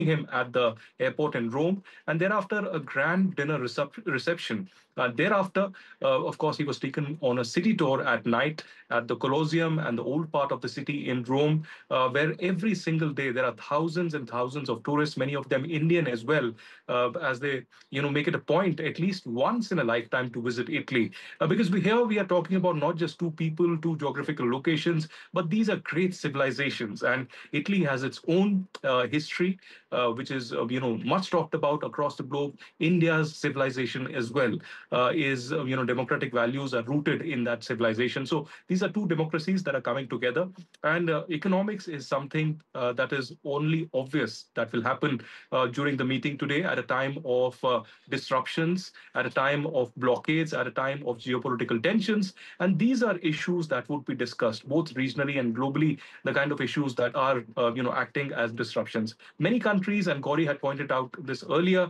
him at the airport in Rome, and thereafter a grand dinner reception. Thereafter, of course, he was taken on a city tour at night at the Colosseum and the old part of the city in Rome, where every single day there are thousands and thousands of tourists, many of them Indian as well, as they make it a point at least once in a lifetime to visit Italy, because we are talking about not just two people, two geographical locations, but these are great civilizations, and Italy has its own history, which is much talked about across the globe. India's civilization as well is democratic values are rooted in that civilization. So these are two democracies that are coming together, and economics is something that is only obvious that will happen during the meeting today at a time of disruptions, at a time of blockades, at a time of geopolitical tensions, and these are issues that would be discussed both regionally and globally. The kind of issues that are acting as disruptions. Many countries, and Gauri had pointed out this earlier,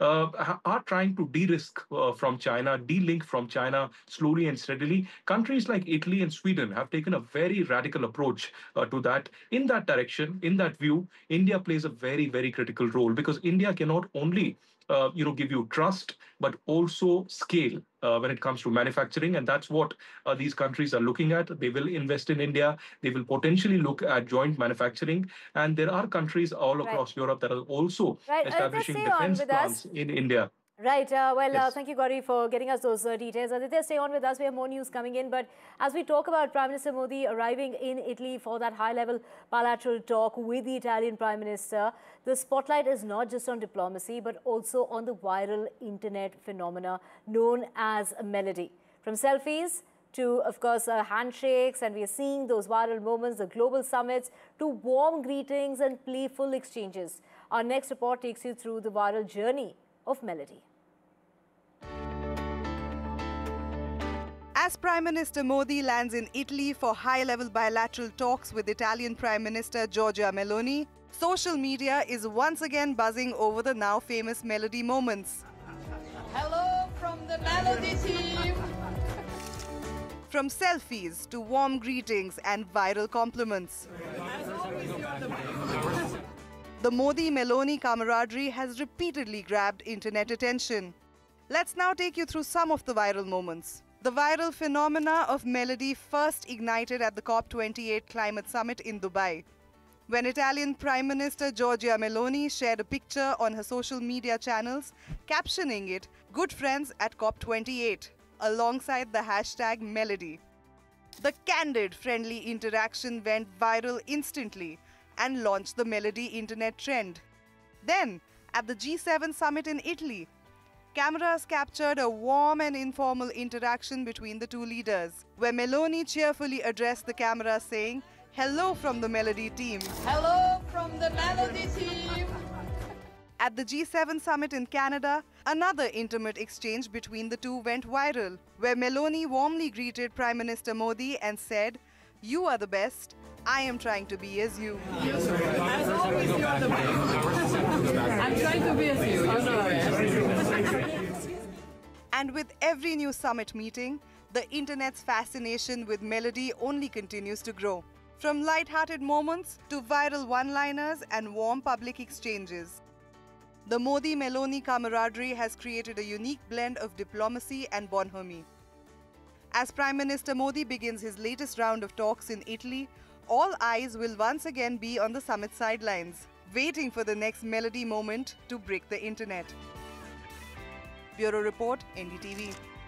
are trying to de-risk from China, de-link from China slowly and steadily. Countries like Italy and Sweden have taken a very radical approach to that. In that direction, in that view, India plays a very, very critical role, because India cannot only give you trust, but also scale when it comes to manufacturing. And that's what these countries are looking at. They will invest in India. They will potentially look at joint manufacturing. And there are countries all Right. across Europe that are also Right. Let's establishing stay on defense with us. plants in India. Right. Yes. Thank you, Gauri, for getting us those details. Aditya, stay on with us. We have more news coming in. But as we talk about Prime Minister Modi arriving in Italy for that high-level bilateral talk with the Italian Prime Minister, the spotlight is not just on diplomacy, but also on the viral internet phenomena known as Melody. From selfies to, of course, handshakes, and we are seeing those viral moments, the global summits, to warm greetings and playful exchanges. Our next report takes you through the viral journey of Melody. As Prime Minister Modi lands in Italy for high-level bilateral talks with Italian Prime Minister Giorgia Meloni, social media is once again buzzing over the now famous Melody moments. Hello from the Melody team! From selfies to warm greetings and viral compliments. The Modi-Meloni camaraderie has repeatedly grabbed internet attention. Let's now take you through some of the viral moments. The viral phenomena of Melody first ignited at the COP28 climate summit in Dubai, when Italian Prime Minister Giorgia Meloni shared a picture on her social media channels, captioning it, "Good friends at COP28," alongside the hashtag Melody. The candid, friendly interaction went viral instantly and launched the Melody internet trend. Then, at the G7 summit in Italy, cameras captured a warm and informal interaction between the two leaders, where Meloni cheerfully addressed the camera saying, "Hello from the Melody team." Hello from the Melody team! At the G7 summit in Canada, another intimate exchange between the two went viral, where Meloni warmly greeted Prime Minister Modi and said, "You are the best. I am trying to be as you." As always, you are the best. I'm trying to be as you. And with every new summit meeting, the internet's fascination with Melody only continues to grow. From light-hearted moments to viral one-liners and warm public exchanges. The Modi-Meloni camaraderie has created a unique blend of diplomacy and bonhomie. As Prime Minister Modi begins his latest round of talks in Italy, all eyes will once again be on the summit sidelines, waiting for the next Melody moment to break the internet. Bureau Report, NDTV.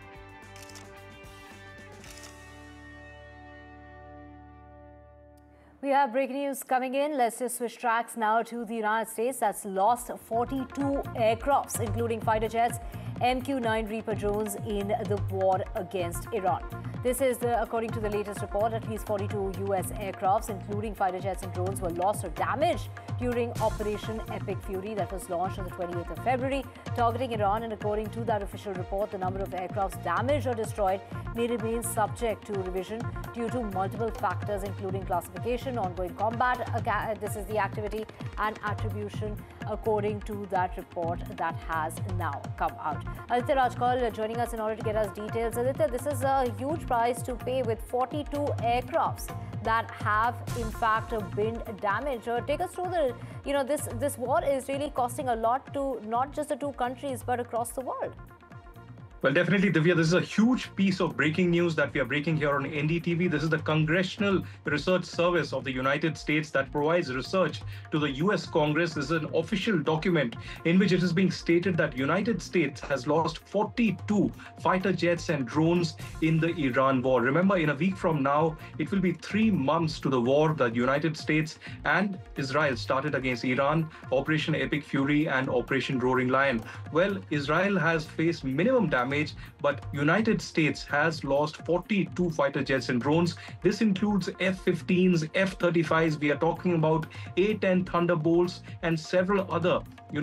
We have breaking news coming in. Let's just switch tracks now to the United States. That's lost 42 aircrafts, including fighter jets, MQ-9 Reaper drones in the war against Iran. This is according to the latest report. At least 42 U.S. aircrafts, including fighter jets and drones, were lost or damaged during Operation Epic Fury that was launched on the 28th of February, targeting Iran. And according to that official report, the number of aircrafts damaged or destroyed may remain subject to revision due to multiple factors, including classification, ongoing combat, this is the activity, and attribution according to that report that has now come out. Aditya Rajkal joining us in order to get us details. Aditya, this is a huge price to pay with 42 aircrafts that have in fact been damaged. Take us through the, this war is really costing a lot to not just the two countries but across the world. Well, definitely, Divya, this is a huge piece of breaking news that we are breaking here on NDTV. This is the Congressional Research Service of the United States that provides research to the US Congress. This is an official document in which it is being stated that United States has lost 42 fighter jets and drones in the Iran war. Remember, in a week from now, it will be 3 months to the war that United States and Israel started against Iran, Operation Epic Fury and Operation Roaring Lion. Well, Israel has faced minimum damage, but United States has lost 42 fighter jets and drones. This includes F-15s, F-35s. We are talking about A-10 Thunderbolts and several other,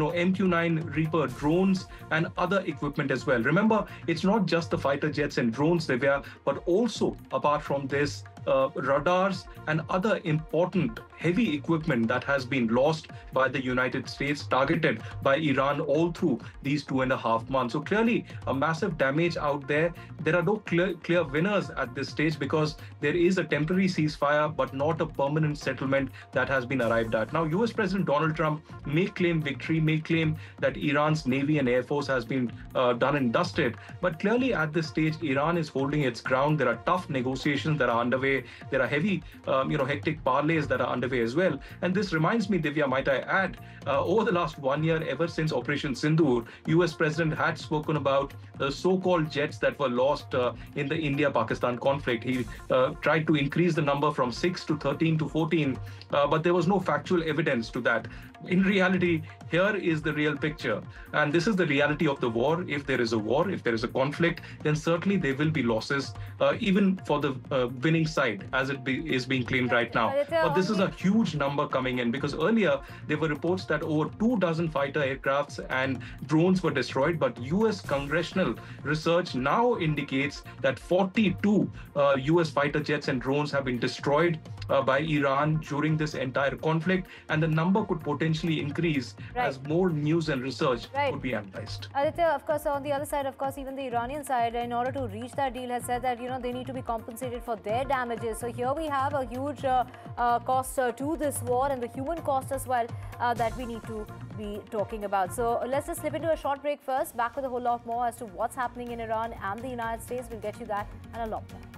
MQ-9 Reaper drones and other equipment as well. Remember, it's not just the fighter jets and drones, Divya, but also apart from this, radars and other important heavy equipment that has been lost by the United States, targeted by Iran all through these 2.5 months. So clearly a massive damage out there. There are no clear winners at this stage because there is a temporary ceasefire, but not a permanent settlement that has been arrived at. Now, US President Donald Trump may claim victory, may claim that Iran's Navy and Air Force has been done and dusted. But clearly at this stage, Iran is holding its ground. There are tough negotiations that are underway. There are heavy, hectic parleys that are underway as well. And this reminds me, Divya, might I add, over the last 1 year, ever since Operation Sindoor, US President had spoken about the so-called jets that were lost in the India-Pakistan conflict. He tried to increase the number from 6 to 13 to 14, but there was no factual evidence to that. In reality, here is the real picture. And this is the reality of the war. If there is a war, if there is a conflict, then certainly there will be losses, even for the winning side, as is being claimed right now. But this is a huge number coming in, because earlier there were reports that over 24 fighter aircrafts and drones were destroyed. But US congressional research now indicates that 42 US fighter jets and drones have been destroyed by Iran during this entire conflict. And the number could potentially increase as more news and research could be analyzed. Aditya, of course, on the other side, of course, even the Iranian side, in order to reach that deal, has said that, they need to be compensated for their damages. So here we have a huge cost to this war, and the human cost as well that we need to be talking about. So let's just slip into a short break first. Back with a whole lot more as to what's happening in Iran and the United States. We'll get you that and a lot more.